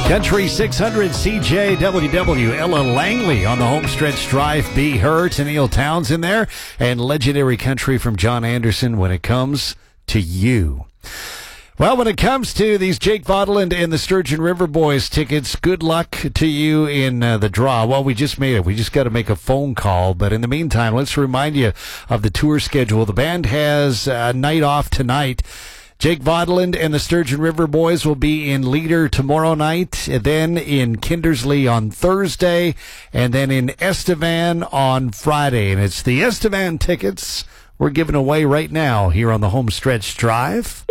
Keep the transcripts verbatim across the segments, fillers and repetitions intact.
Country six hundred C J W W, Ella Langley on the homestretch drive. Be Her to Neil Townsend there. And legendary country from John Anderson, When It Comes to You. Well, when it comes to these Jake Vaudeland and the Sturgeon River Boys tickets, good luck to you in uh, the draw. Well, we just made it. We just got to make a phone call. But in the meantime, let's remind you of the tour schedule. The band has a night off tonight. Jake Vaudeland and the Sturgeon River Boys will be in Leader tomorrow night, then in Kindersley on Thursday, and then in Estevan on Friday. And it's the Estevan tickets we're giving away right now here on the Homestretch Drive.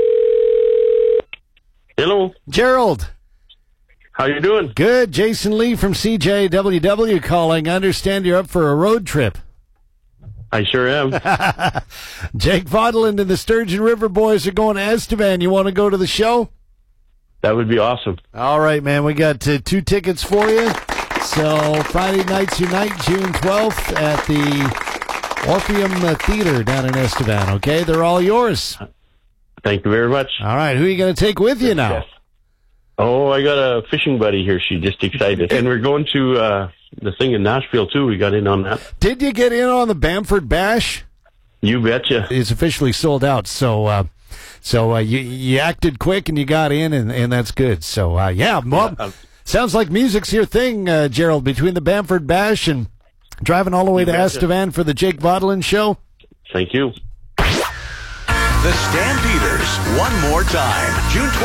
Hello. Gerald. How you doing? Good. Jason Lee from C J W W calling. I understand you're up for a road trip. I sure am. Jake Vaudeland and the Sturgeon River Boys are going to Estevan. You want to go to the show? That would be awesome. All right, man. We got uh, two tickets for you. So Friday Nights Unite, June twelfth at the Orpheum uh, Theater down in Estevan. Okay, they're all yours. Thank you very much. All right, who are you going to take with you now? Yes. Oh, I got a fishing buddy here. She's just excited. And we're going to uh, the thing in Nashville, too. We got in on that. Did you get in on the Bamford Bash? You betcha. It's officially sold out, so uh, so uh, you you acted quick and you got in, and, and that's good. So, uh, yeah, well, yeah, sounds like music's your thing, uh, Gerald, between the Bamford Bash and driving all the way you to betcha. Estevan for the Jake Vaudeland show. Thank you. The Stampeders, one more time, June twelfth.